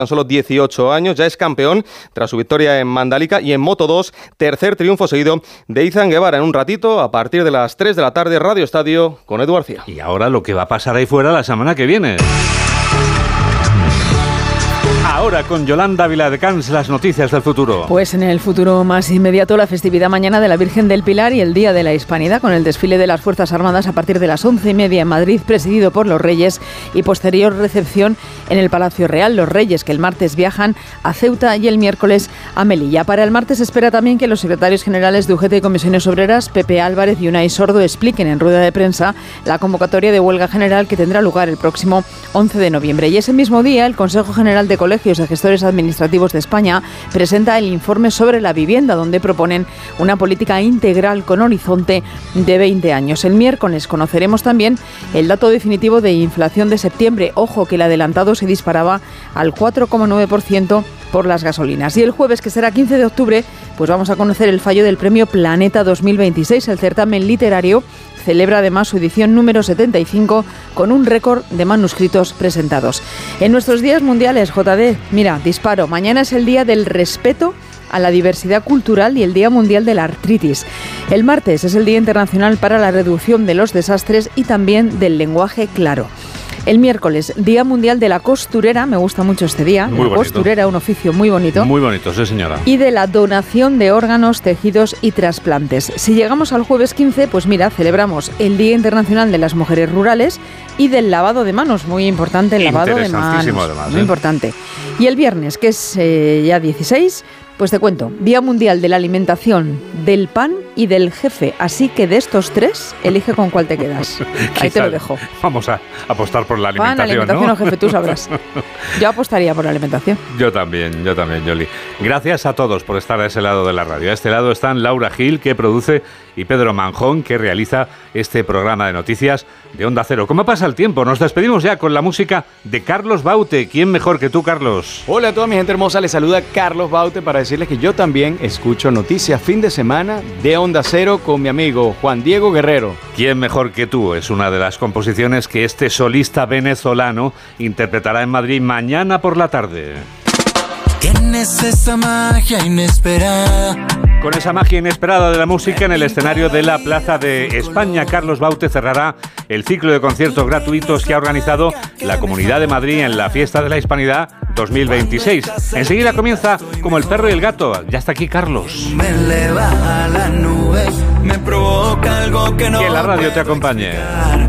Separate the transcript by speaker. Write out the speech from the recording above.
Speaker 1: tan solo 18 años, ya es campeón tras su victoria en Mandalika, y en Moto2, tercer triunfo seguido de Izan Guevara. En un ratito, a partir de las 3 de la tarde, Radio Estadio con Edu García.
Speaker 2: Y ahora lo que va a pasar ahí fuera la semana que viene. Ahora con Yolanda Viladecans, las noticias del futuro.
Speaker 3: Pues en el futuro más inmediato, la festividad mañana de la Virgen del Pilar y el Día de la Hispanidad, con el desfile de las Fuerzas Armadas a partir de las 11:30 en Madrid, presidido por los Reyes, y posterior recepción en el Palacio Real. Los Reyes, que el martes viajan a Ceuta y el miércoles a Melilla. Para el martes se espera también que los secretarios generales de UGT y Comisiones Obreras, Pepe Álvarez y Unai Sordo, expliquen en rueda de prensa la convocatoria de huelga general que tendrá lugar el próximo 11 de noviembre. Y ese mismo día, el Consejo General de Colegios de Gestores Administrativos de España presenta el informe sobre la vivienda, donde proponen una política integral con horizonte de 20 años. El miércoles conoceremos también el dato definitivo de inflación de septiembre. Ojo, que el adelantado se disparaba al 4,9% por las gasolinas. Y el jueves, que será 15 de octubre, pues vamos a conocer el fallo del Premio Planeta 2026. El certamen literario celebra además su edición número 75 con un récord de manuscritos presentados. En nuestros días mundiales, JD, mira, disparo. Mañana es el Día del Respeto a la Diversidad Cultural y el Día Mundial de la Artritis. El martes es el Día Internacional para la Reducción de los Desastres y también del Lenguaje Claro. El miércoles, Día Mundial de la Costurera, me gusta mucho este día.
Speaker 2: Muy bonito.
Speaker 3: Costurera, un oficio muy bonito.
Speaker 2: Muy bonito, sí señora.
Speaker 3: Y de la donación de órganos, tejidos y trasplantes. Si llegamos al jueves 15, pues mira, celebramos el Día Internacional de las Mujeres Rurales y del lavado de manos, muy importante el lavado de manos.
Speaker 2: Además,
Speaker 3: muy importante. Y el viernes, que es ya 16, pues te cuento, Día Mundial de la Alimentación, del pan y del jefe. Así que de estos tres, elige con cuál te quedas. Ahí te lo dejo.
Speaker 2: Vamos a apostar por la alimentación,
Speaker 3: pan, alimentación,
Speaker 2: ¿no?
Speaker 3: o jefe, tú sabrás. Yo apostaría por la alimentación.
Speaker 2: Yo también, Yoli. Gracias a todos por estar a ese lado de la radio. A este lado están Laura Gil, que produce, y Pedro Manjón, que realiza este programa de noticias de Onda Cero. ¿Cómo pasa el tiempo? Nos despedimos ya con la música de Carlos Baute. ¿Quién mejor que tú, Carlos?
Speaker 4: Hola a toda mi gente hermosa, les saluda Carlos Baute para decirles que yo también escucho Noticias Fin de Semana de Onda Cero con mi amigo Juan Diego Guerrero.
Speaker 2: ¿Quién mejor que tú? Es una de las composiciones que este solista venezolano interpretará en Madrid mañana por la tarde.
Speaker 5: Tienes esa magia inesperada.
Speaker 2: Con esa magia inesperada de la música en el escenario de la Plaza de España, Carlos Baute cerrará el ciclo de conciertos gratuitos que ha organizado la Comunidad de Madrid en la Fiesta de la Hispanidad 2026. Enseguida comienza Como el perro y el gato. Ya está aquí Carlos.
Speaker 5: Me eleva a las nubes, me provoca algo que no.
Speaker 2: Que la radio te acompañe.